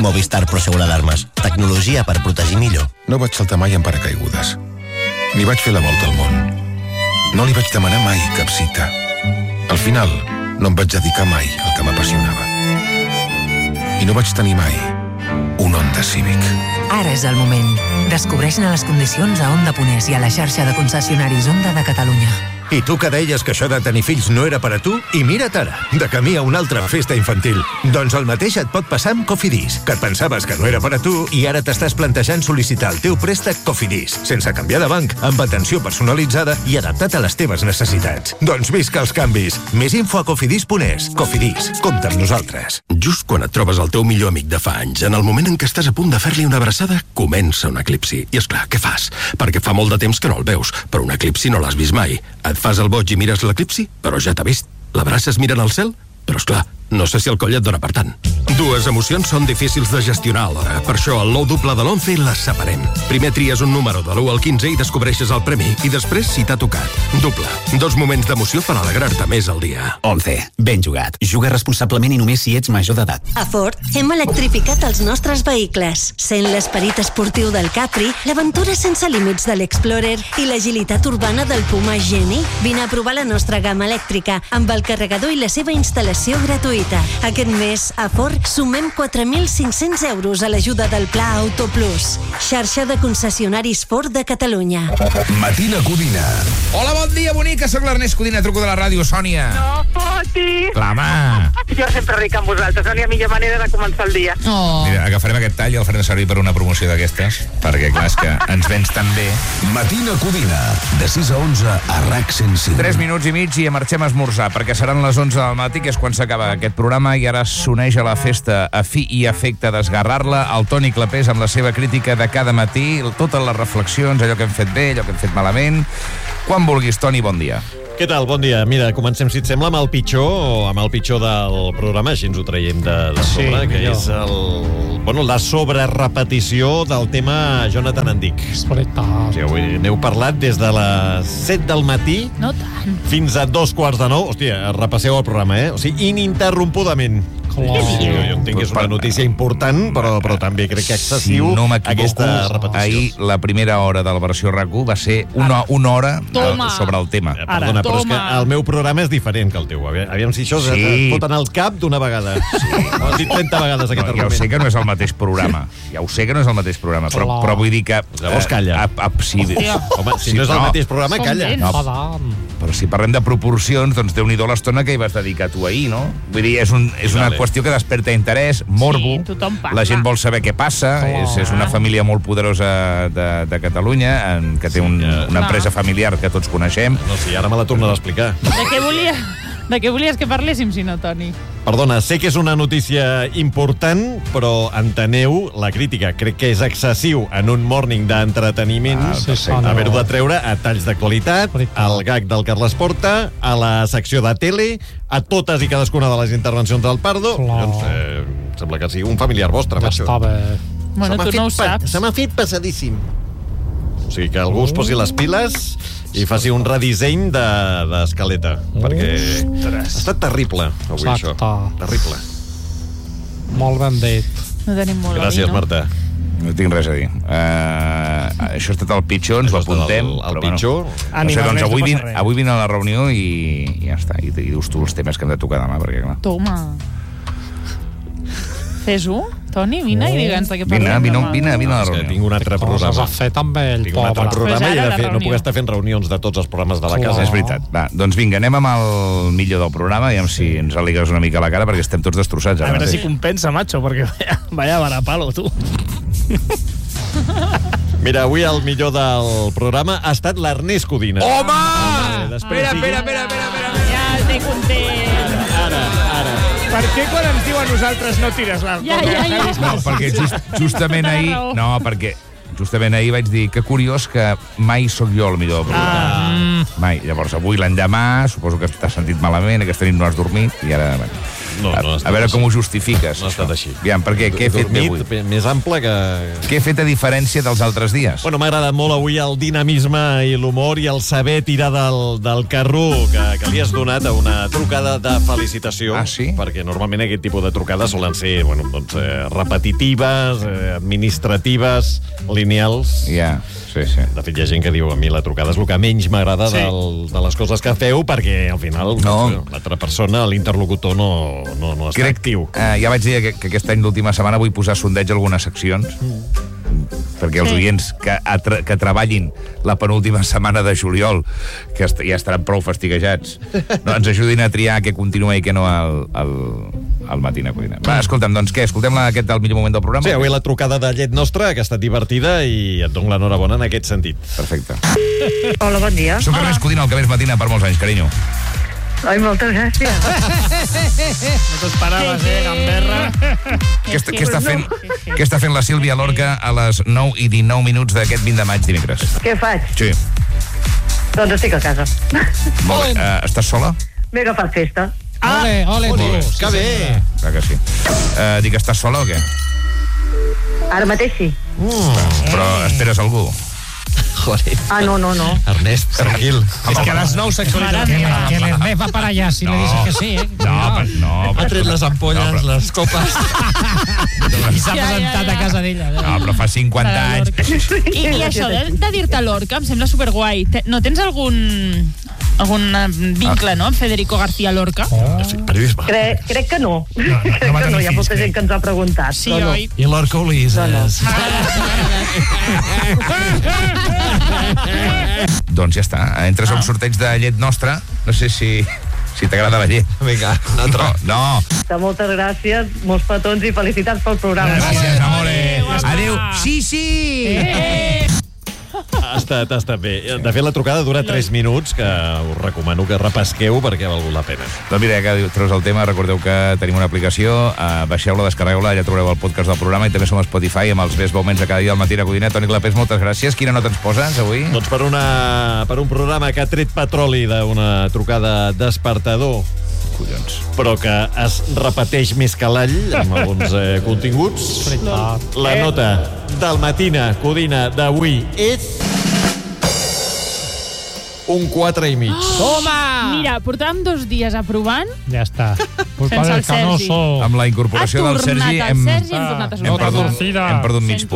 Movistar ProSegura Alarmes. Tecnologia per protegir millor. No vaig saltar mai en paracaigudes. Ni vaig fer la volta al món. No li vaig demanar mai cap cita. Al final, no em vaig dedicar mai al que m'apassionava. I no vaig tenir mai un Honda Civic. Ara és el moment. Descobreix-ne les condicions a Honda Ponès i a la xarxa de concessionaris Honda de Catalunya. I tu que deies que això de tenir fills no era per a tu, i mira't ara, de camí a una altra festa infantil. Doncs el mateix et pot passar amb Cofidis, que et pensaves que no era per a tu i ara t'estàs plantejant sol·licitar el teu préstec Cofidis, sense canviar de banc, amb atenció personalitzada i adaptat a les teves necessitats. Doncs visca els canvis. Més info a cofidis.es. Cofidis, compta amb nosaltres. Just quan et trobes el teu millor amic de fa anys, en el moment en què estàs a punt de fer-li una abraçada, comença un eclipsi. I esclar, què fas? Perquè fa molt de temps que no el veus, però un eclipsi no l'has vist mai. Et fas el boig i mires l'eclipsi, però ja t'ha vist. L'abraces mirant al cel, però esclar, no sé si el coll et dona per tant. Dues emocions són difícils de gestionar alhora. Per això, el nou doble de l'11 les separem. Primer tries un número de l'1 al 15 i descobreixes el premi. I després, si t'ha tocat. Doble. 2 moments d'emoció per alegrar-te més al dia. 11. Ben jugat. Juga responsablement i només si ets major d'edat. A Ford hem electrificat els nostres vehicles. Sent l'esperit esportiu del Capri, l'aventura sense límits de l'Explorer i l'agilitat urbana del Puma Geni. Vine a provar la nostra gamma elèctrica amb el carregador i la seva instal·lació gratuïta. Aquest mes, a Ford, sumem 4.500 euros a l'ajuda del Pla Auto Plus. Xarxa de concessionaris Ford de Catalunya. Matina Codina. Hola, bon dia, bonica. Soc l'Ernest Codina, truco de la ràdio, Sònia. No fotis. Clar, home. Jo sempre ric amb vosaltres, no hi ha millor manera de començar el dia. Oh. Mira, agafarem aquest tall i el farem servir per una promoció d'aquestes, perquè, clar, és que ens vens tan bé. Matina Codina, de 6 a 11 a RAC 105. 3 minuts i mig i marxem a esmorzar, perquè seran les 11 del matí, que és quan s'acaba aquest programa, i ara s'uneix a la festa a fi i efecte d'esgarrar-la el Toni Clapés amb la seva crítica de cada matí, totes les reflexions, allò que hem fet bé, allò que hem fet malament. Quan vulguis, Toni, bon dia. Què tal? Bon dia. Mira, comencem, si et sembla, amb el pitjor del programa, així ens ho traiem de sobre, que és la sobrerepetició del tema Jonathan Endic. És veritat. O sigui, avui n'heu parlat des de les 7 del matí fins a 2:15. Hòstia, repasseu el programa, O sigui, ininterrompudament. Jo entenc que és una notícia important, però també crec que excessiu aquesta repetició. Ahir la primera hora de la versió RAC1 va ser una hora sobre el tema. Perdona, però és que el meu programa és diferent que el teu. Aviam si això et pot anar al cap d'una vegada. Ho has dit 30 vegades aquest argument. Ja ho sé que no és el mateix programa. Però vull dir que... Llavors calla. Home, si no és el mateix programa, calla. Però si parlem de proporcions, doncs Déu-n'hi-do l'estona que hi vas dedicar tu ahir, no? Vull dir, és una qüestió que desperta interès, morbo. La gent vol saber què passa. És una família molt poderosa de Catalunya, que té una empresa familiar que tots coneixem. No, sí, ara me la torna a explicar. De què volies que parléssim, si no, Toni? Perdona, sé que és una notícia important, però enteneu la crítica. Crec que és excessiu en un morning d'entreteniment haver-ho de treure a talls d'actualitat, al gag del Carles Porta, a la secció de tele, a totes i cadascuna de les intervencions del Pardo. Sembla que sigui un familiar vostre. Ja està bé. Bueno, tu no ho saps. Se m'ha fet passadíssim. O sigui, que algú es posi les piles i faci un redisseny d'escaleta, perquè ha estat terrible avui. Això. Terrible. Molt ben dit. No tenim molt a dir, Gràcies, Marta. No tinc res a dir. Això ha estat el pitjor, ens ho apuntem. El pitjor? Doncs avui vine a la reunió i ja està. I dius tu els temes que hem de tocar demà, perquè clar. Toma. Fes-ho, Toni, vine i digue'ns de què parlem. Vine a la reunió. Tinc un altre programa. Has de fer també el pobre. Tinc un altre programa i no puc estar fent reunions de tots els programes de la casa. És veritat. Va, doncs vinga, anem amb el millor del programa, i si ens aligues una mica a la cara, perquè estem tots destrossats. A veure si compensa, macho, perquè vaya varapalo, tu. Mira, avui el millor del programa ha estat l'Ernest Codina. Home! Espera. Ja el té content. Ara. Per què quan ens diu a nosaltres no tires l'arc? Ja. No, perquè justament ahir... No, perquè justament ahir vaig dir que curiós que mai sóc jo el millor del programa. Mai. Llavors, avui l'endemà, suposo que t'has sentit malament, aquesta nit no has dormit, i ara... A veure com ho justifiques. No ha estat així. Aviam, per què? Què he fet bé avui? Més ample que... Què he fet a diferència dels altres dies? Bueno, m'ha agradat molt avui el dinamisme i l'humor i el saber tirar del carro que li has donat a una trucada de felicitació. Ah, sí? Perquè normalment aquest tipus de trucades solen ser repetitives, administratives, lineals. Ja, sí. De fet, hi ha gent que diu a mi la trucada és el que menys m'agrada de les coses que feu, perquè al final l'altra persona, l'interlocutor, no està actiu. Ja vaig dir que aquest any, l'última setmana, vull posar sondeig a algunes seccions, perquè els oients que treballin la penúltima setmana de juliol, que ja estaran prou fastiguejats, no, ens ajudin a triar què continua i què no al Matina Codina. Va, escolta'm, doncs què? Escoltem aquest del millor moment del programa? Sí, avui la trucada de llet nostra, que ha estat divertida i et dono l'enhorabona en aquest sentit. Perfecte. Hola, bon dia. Soc Ernest Codina, el que més matina per molts anys, carinyo. Ai, moltes gràcies. No t'esperaves, gamberra. Què està fent la Sílvia Lorca a les 9 i 19 minuts d'aquest 20 de maig dimecres? Què faig? Sí. Doncs estic a casa. Molt bé. Estàs sola? M'he agafat festa. Ole, tu. Que bé! Clar que sí. Dic, estàs sola o què? Ara mateix sí. Però esperes algú? Joder. No. Ernest, tranquil. És que a les 9 sexualitat. Que l'Ernest va para allá, si le dices que sí, ¿eh? No. Ha tret les ampolles, les copes. I s'ha presentat a casa d'ella. No, però fa 50 anys. I això de dir-te Lorca em sembla superguai. No tens algun vincle, no, amb Federico García Lorca? Periodisme. Crec que no. Crec que no, hi ha molta gent que ens ha preguntat. Sí, oi? I Lorca Ulisses. Doncs ja està. Entres a un sorteig de llet nostra. No sé si t'agrada la llet. Vinga, un altre. No. Moltes gràcies, molts petons i felicitats pel programa. Gràcies, amore. Adéu. Sí. Ha estat bé. De fet, la trucada dura 3 minuts, que us recomano que repesqueu perquè ha valgut la pena. Doncs mira, que treus el tema, recordeu que tenim una aplicació, baixeu-la, descarregueu-la, allà trobareu el podcast del programa i també som a Spotify amb els best moments de cada dia al Matina Codina. Toni Clapés, moltes gràcies. Quina nota ens poses avui? Doncs per un programa que ha tret petroli d'una trucada despertador, collons, però que es repeteix més que l'all amb alguns continguts. La nota del Matina Codina d'avui és un 4,5. Toma! Mira, portàvem 2 dies aprovant. Ja està. Sense el Sergi. Amb la incorporació del Sergi hem tornat el Sergi i hem tornat a sortir. perdut mig punt.